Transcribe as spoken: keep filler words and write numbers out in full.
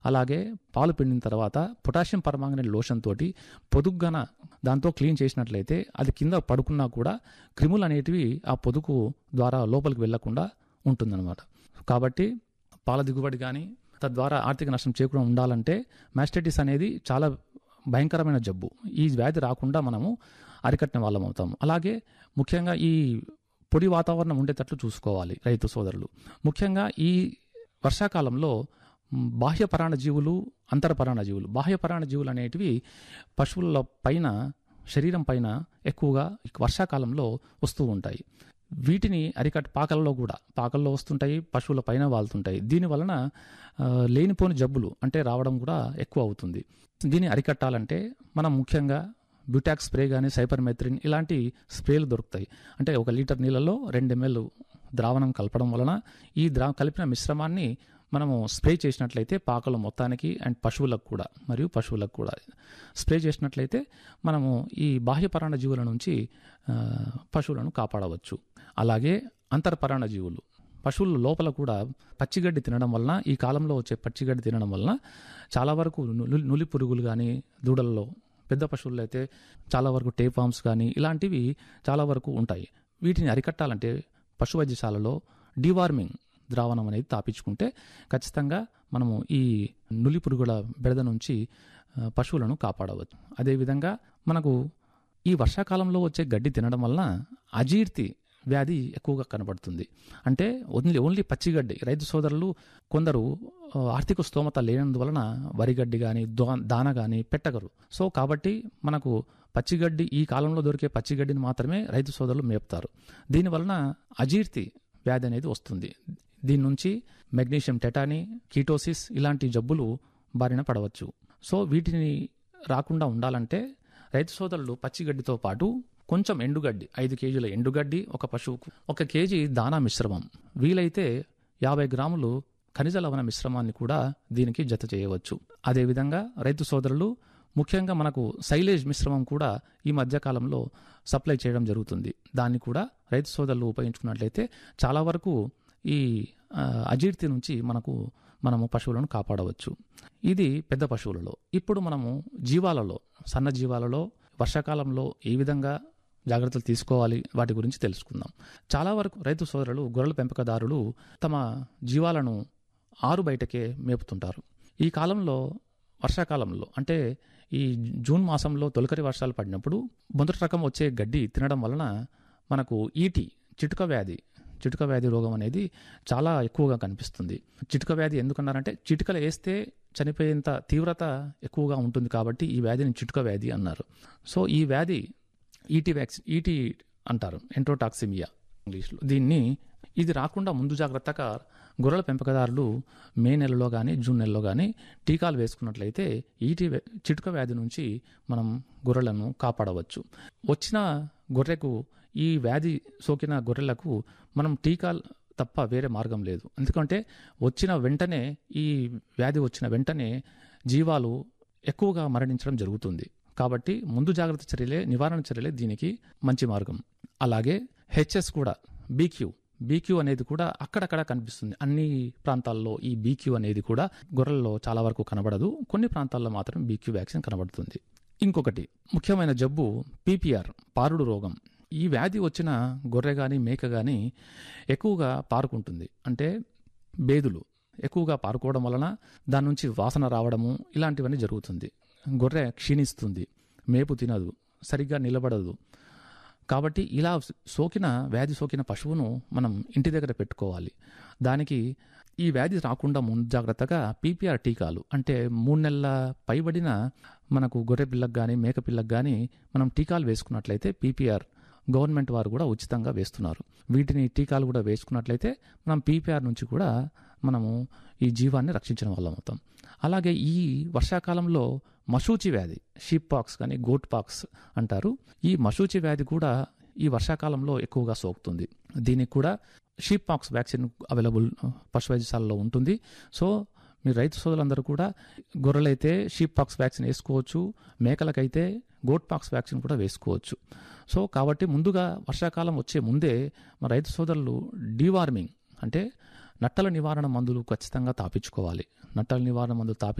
అలాగే పాలు పిండిన తర్వాత పొటాషియం పర్మాంగనేట్ లోషన్ తోటి పొదుగ్గాన దాంతో క్లీన్ చేసినట్లయితే అది కింద పడుకున్నా కూడా క్రిములు అనేటివి ఆ పొదుగు ద్వారా లోపలికి వెళ్లకుండా ఉంటుందన్నమాట. కాబట్టి పాల దిగుబడి కానీ తద్వారా ఆర్థిక నష్టం చేకూడకుండా ఉండాలంటే మాస్టైటిస్ అనేది చాలా భయంకరమైన జబ్బు. ఈ వ్యాధి రాకుండా మనము అరికట్టిన వాళ్ళం అవుతాము. అలాగే ముఖ్యంగా ఈ పొడి వాతావరణం ఉండేటట్లు చూసుకోవాలి రైతు సోదరులు. ముఖ్యంగా ఈ వర్షాకాలంలో బాహ్య పరాణజీవులు, అంతర పరాణజీవులు, బాహ్య పరాణజీవులు అనేటివి పశువుల పైన, శరీరం పైన ఎక్కువగా వర్షాకాలంలో వస్తూ ఉంటాయి. వీటిని అరికట్ పాకల్లో కూడా పాకల్లో వస్తుంటాయి, పశువుల పైన వాళ్తుంటాయి. దీని వలన లేనిపోని జబ్బులు అంటే రావడం కూడా ఎక్కువ అవుతుంది. దీన్ని అరికట్టాలంటే మనం ముఖ్యంగా బ్యూటాక్స్ స్ప్రే కానీ సైపర్మెథ్రిన్ ఇలాంటి స్ప్రేలు దొరుకుతాయి. అంటే ఒక లీటర్ నీళ్ళలో రెండు ఎంఎల్ ద్రావణం కలపడం వలన ఈ ద్రా కలిపిన మిశ్రమాన్ని మనము స్ప్రే చేసినట్లయితే పాకలు మొత్తానికి అండ్ పశువులకు కూడా మరియు పశువులకు కూడా స్ప్రే చేసినట్లయితే మనము ఈ బాహ్య పరాణజీవుల నుంచి పశువులను కాపాడవచ్చు. అలాగే అంతర పరాణజీవులు పశువుల లోపల కూడా పచ్చిగడ్డి తినడం వలన, ఈ కాలంలో వచ్చే పచ్చిగడ్డి తినడం వలన చాలా వరకు నులి పురుగులు కానీ దూడల్లో, పెద్ద పశువుల్లో అయితే చాలా వరకు టేపామ్స్ కానీ ఇలాంటివి చాలా వరకు ఉంటాయి. వీటిని అరికట్టాలంటే పశు వైద్యశాలలో డివార్మింగ్ ద్రావణం అనేది తాపించుకుంటే ఖచ్చితంగా మనము ఈ నులి పురుగుల బెడద నుంచి పశువులను కాపాడవచ్చు. అదేవిధంగా మనకు ఈ వర్షాకాలంలో వచ్చే గడ్డి తినడం వలన అజీర్తి వ్యాధి ఎక్కువగా కనబడుతుంది. అంటే ఓన్లీ ఓన్లీ పచ్చిగడ్డి రైతు సోదరులు కొందరు ఆర్థిక స్తోమత లేనందువలన వరిగడ్డి కానీ దాన కానీ పెట్టగరు. సో కాబట్టి మనకు పచ్చిగడ్డి, ఈ కాలంలో దొరికే పచ్చిగడ్డిని మాత్రమే రైతు సోదరులు మేపుతారు. దీనివలన అజీర్తి వ్యాధి అనేది వస్తుంది. దీని నుంచి మెగ్నీషియం టెటానీ, కీటోసిస్ ఇలాంటి జబ్బులు బారిన పడవచ్చు. సో వీటిని రాకుండా ఉండాలంటే రైతు సోదరులు పచ్చిగడ్డితో పాటు కొంచెం ఎండుగడ్డి, ఐదు కేజీల ఎండుగడ్డి ఒక పశువుకు, ఒక కేజీ దానా మిశ్రమం, వీలైతే యాభై గ్రాములు ఖనిజ లవణ మిశ్రమాన్ని కూడా దీనికి జత చేయవచ్చు. అదేవిధంగా రైతు సోదరులు ముఖ్యంగా మనకు సైలేజ్ మిశ్రమం కూడా ఈ మధ్యకాలంలో సప్లై చేయడం జరుగుతుంది. దాన్ని కూడా రైతు సోదరులు ఉపయోగించుకున్నట్లయితే చాలా వరకు ఈ అజీర్తి నుంచి మనకు మనము పశువులను కాపాడవచ్చు. ఇది పెద్ద పశువులలో. ఇప్పుడు మనము జీవాలలో, సన్న జీవాలలో వర్షాకాలంలో ఏ విధంగా జాగ్రత్తలు తీసుకోవాలి వాటి గురించి తెలుసుకుందాం. చాలా వరకు రైతు సోదరులు, గొర్రెల పెంపకదారులు తమ జీవాలను ఆరు బయటకే మేపుతుంటారు. ఈ కాలంలో వర్షాకాలంలో అంటే ఈ జూన్ మాసంలో తొలకరి వర్షాలు పడినప్పుడు మొదటి రకం వచ్చే గడ్డి తినడం వలన మనకు ఈటి, చిటుక వ్యాధి చిటుక వ్యాధి రోగం అనేది చాలా ఎక్కువగా కనిపిస్తుంది. చిటుక వ్యాధి ఎందుకన్నారంటే చిటుకలు వేస్తే చనిపోయేంత తీవ్రత ఎక్కువగా ఉంటుంది కాబట్టి ఈ వ్యాధిని చిటుక వ్యాధి అన్నారు. సో ఈ వ్యాధి ఈటీ వ్యాక్సిన్ ఈటీ అంటారు, ఎంట్రోటాక్సిమియా ఇంగ్లీష్లో. దీన్ని ఇది రాకుండా ముందు జాగ్రత్తగా గొర్రెల పెంపకదారులు మే నెలలో కానీ జూన్ నెలలో కానీ టీకాలు వేసుకున్నట్లయితే ఈటీ చిటుక వ్యాధి నుంచి మనం గొర్రెలను కాపాడవచ్చు. వచ్చిన గొర్రెకు ఈ వ్యాధి సోకిన గొర్రెలకు మనం టీకాలు తప్ప వేరే మార్గం లేదు. ఎందుకంటే వచ్చిన వెంటనే ఈ వ్యాధి వచ్చిన వెంటనే జీవాలు ఎక్కువగా మరణించడం జరుగుతుంది. కాబట్టి ముందు జాగ్రత్త చర్యలే, నివారణ చర్యలే దీనికి మంచి మార్గం. అలాగే హెచ్ఎస్ కూడా, బీక్యూ బీక్యూ అనేది కూడా అక్కడక్కడ కనిపిస్తుంది. అన్ని ప్రాంతాల్లో ఈ బీక్యూ అనేది కూడా గొర్రెల్లో చాలా వరకు కనబడదు. కొన్ని ప్రాంతాల్లో మాత్రం బీక్యూ వ్యాక్సిన్ కనబడుతుంది. ఇంకొకటి ముఖ్యమైన జబ్బు పీపీఆర్, పారుడు రోగం. ఈ వ్యాధి వచ్చిన గొర్రె కానీ మేక కానీ ఎక్కువగా పారుకుంటుంది. అంటే బేదులు ఎక్కువగా పారుకోవడం వలన దాని నుంచి వాసన రావడము ఇలాంటివన్నీ జరుగుతుంది. గొర్రె క్షీణిస్తుంది, మేపు తినదు, సరిగ్గా నిలబడదు. కాబట్టి ఇలా సోకిన వ్యాధి సోకిన పశువును మనం ఇంటి దగ్గర పెట్టుకోవాలి. దానికి ఈ వ్యాధి రాకుండా ముందు జాగ్రత్తగా పీపీఆర్ టీకాలు, అంటే మూడు నెలల పైబడిన మనకు గొర్రె పిల్లకు కానీ మేక పిల్లకు కానీ మనం టీకాలు వేసుకున్నట్లయితే పీపీఆర్ గవర్నమెంట్ వారు కూడా ఉచితంగా వేస్తున్నారు. వీటిని టీకాలు కూడా వేసుకున్నట్లయితే మనం పీపీఆర్ నుంచి కూడా మనము ఈ జీవాన్ని రక్షించిన వాళ్ళం అవుతాం. అలాగే ఈ వర్షాకాలంలో మశూచి వ్యాధి, షీప్ పాక్స్ కానీ గోట్ పాక్స్ అంటారు. ఈ మశూచి వ్యాధి కూడా ఈ వర్షాకాలంలో ఎక్కువగా సోకుతుంది. దీనికి కూడా షీప్ పాక్స్ వ్యాక్సిన్ అవైలబుల్ పశు వైద్యశాలలో ఉంటుంది. సో మీ రైతు సోదరులందరూ కూడా గొర్రెలైతే షీప్ పాక్స్ వ్యాక్సిన్ వేసుకోవచ్చు, మేకలకైతే గోట్ పాక్స్ వ్యాక్సిన్ కూడా వేసుకోవచ్చు. సో కాబట్టి ముందుగా వర్షాకాలం వచ్చే ముందే మా రైతు సోదరులు డీవార్మింగ్ అంటే నట్టల నివారణ మందులు ఖచ్చితంగా తాపించుకోవాలి. నట్టల నివారణ మందులు తాపి